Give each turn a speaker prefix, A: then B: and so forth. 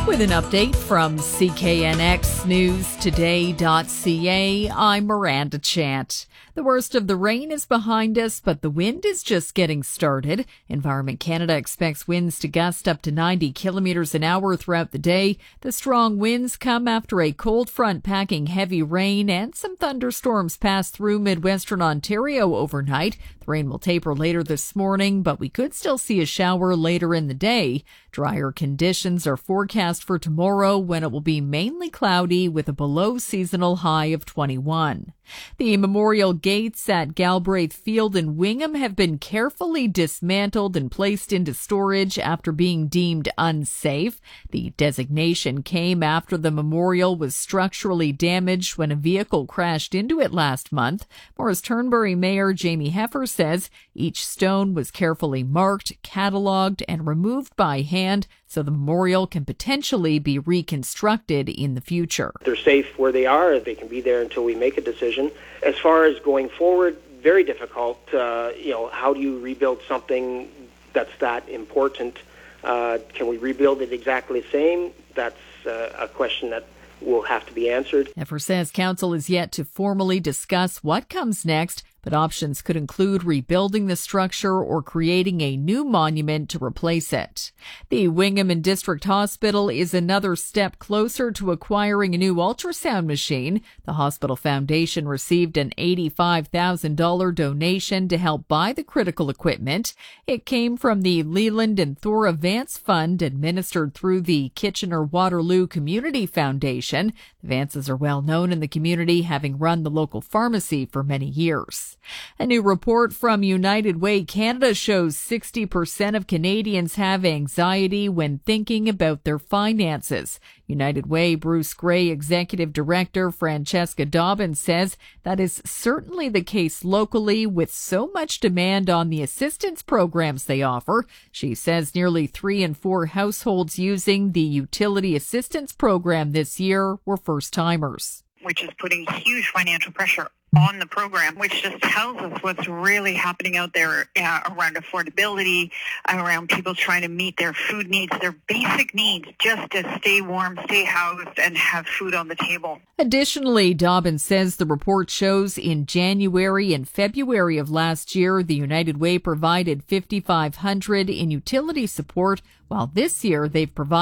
A: With an update from CKNXNewsToday.ca, I'm Miranda Chant. The worst of the rain is behind us, but the wind is just getting started. Environment Canada expects winds to gust up to 90 kilometers an hour throughout the day. The strong winds come after a cold front packing heavy rain and some thunderstorms pass through Midwestern Ontario overnight. The rain will taper later this morning, but we could still see a shower later in the day. Drier conditions are forecast for tomorrow when it will be mainly cloudy with a below seasonal high of 21. The memorial gates at Galbraith Field in Wingham have been carefully dismantled and placed into storage after being deemed unsafe. The designation came after the memorial was structurally damaged when a vehicle crashed into it last month. Morris Turnbury Mayor Jamie Heffer says each stone was carefully marked, cataloged, and removed by hand so the memorial can potentially be reconstructed in the future.
B: They're safe where they are. They can be there until we make a decision. As far as going forward, very difficult. How do you rebuild something that's that important? Can we rebuild it exactly the same? That's a question that will have to be answered.
A: Heffer says council is yet to formally discuss what comes next, but options could include rebuilding the structure or creating a new monument to replace it. The Wingham and District Hospital is another step closer to acquiring a new ultrasound machine. The hospital foundation received an $85,000 donation to help buy the critical equipment. It came from the Leland and Thora Vance Fund administered through the Kitchener-Waterloo Community Foundation. The Vances are well known in the community, having run the local pharmacy for many years. A new report from United Way Canada shows 60% of Canadians have anxiety when thinking about their finances. United Way Bruce Gray Executive Director Francesca Dobbins says that is certainly the case locally with so much demand on the assistance programs they offer. She says nearly 3 in 4 households using the utility assistance program this year were first-timers.
C: Which is putting huge financial pressure on the program, which just tells us what's really happening out there around affordability, around people trying to meet their food needs, their basic needs, just to stay warm, stay housed, and have food on the table.
A: Additionally, Dobbins says the report shows in January and February of last year, the United Way provided $5,500 in utility support, while this year they've provided